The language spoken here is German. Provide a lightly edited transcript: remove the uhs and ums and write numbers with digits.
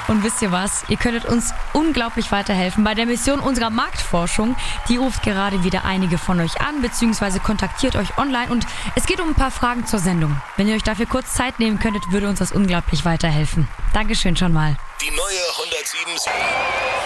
Und wisst ihr was? Ihr könntet uns unglaublich weiterhelfen bei der Mission unserer Marktforschung. Die ruft gerade wieder einige von euch an, beziehungsweise kontaktiert euch online. Und es geht um ein paar Fragen zur Sendung. Wenn ihr euch dafür kurz Zeit nehmen könntet, würde uns das unglaublich weiterhelfen. Dankeschön schon mal. Die neue 107.